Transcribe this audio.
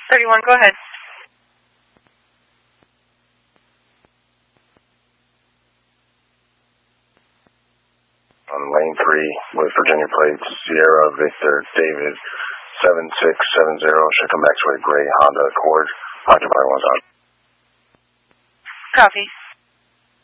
31, go ahead. On lane 3 with Virginia plates, Sierra Victor David 7670, should come back to a gray Honda Accord, occupied 1 on. Copy.